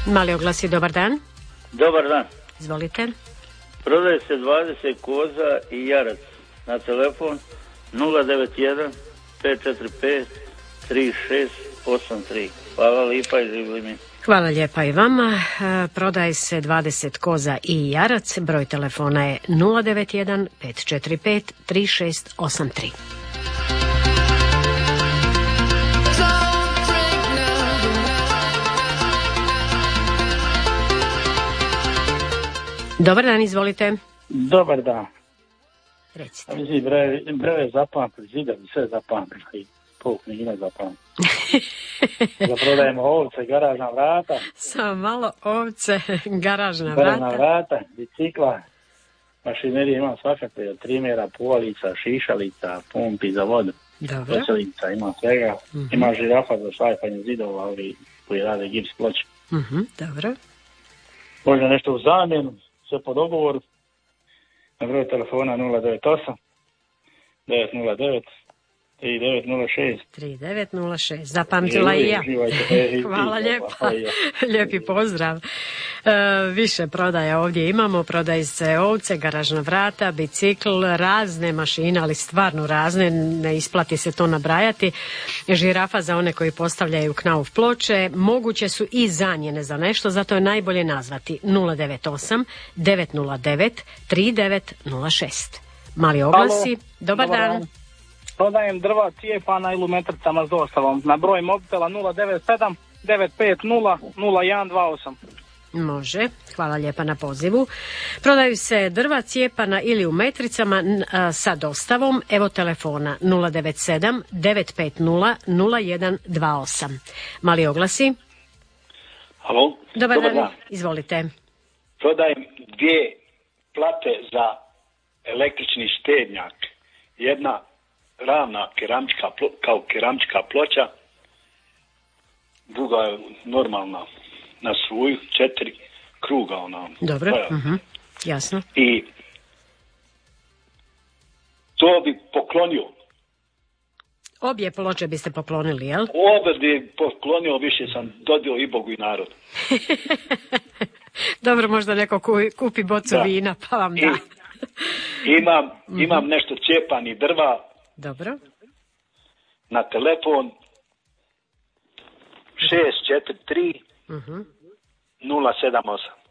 Mali oglasi, dobar dan. Dobar dan. Izvolite. Prodaje se 20 koza i jarac na telefon 091 545 3683. Hvala lipa i živjeli mi. Hvala lijepa i vama. Prodaje se 20 koza i jarac. Broj telefona je 091 545 3683. Dobar dan, izvolite. Dobar dan. Recite. Mislim, breve zapamtili, zidovi sve zapamtili i pol knjina zapamtili. Da prodajemo ovce, garažna vrata. Samo malo ovce, garažna vrata, bicikla, mašinerije imam svakakve, od trimera, puvalica, šišalica, pumpi za vodu. Dobro. Poselica, ima svega. Ima žirafa za šlajfanje zidova, ali koji rade gips ploče. Dobro. Možda nešto u zamjenu, sve po dogovoru. Na broj telefona 098 909 3906. 3906. Zapamtila i ja. Hvala lijepa. Lijepi pozdrav. Više prodaja ovdje imamo. Prodaje se ovce, garažna vrata, bicikl, razne mašine, ali stvarno razne. Ne isplati se to nabrajati. Žirafa za one koji postavljaju knauf ploče. Moguće su i zamjene za nešto, zato je najbolje nazvati 098 909 3906. Mali oglasi. Dobar dan. Prodajem drva, cijepana i lumetricama s dostavom. Na broj mobitela 097 950 0128. Može, hvala lijepa na pozivu. Prodaju se drva, cijepana ili u metricama sa dostavom. Evo telefona 097 950 0128. Mali oglasi. Halo. Dobar dan. Izvolite. Prodajem 2 plate za električni štednjak. Jedna ravna keramička ploča, druga je normalna na struju, 4 kruga ona. Dobro, jasno. I to bi poklonio. Obje ploče biste poklonili, jel? Obje bi poklonio, više sam dodio i Bogu i narodu. Dobro, možda neko kupi bocu vina, pa vam da. Imam nešto cijepanih drva. Dobro. Na telefon 643 078.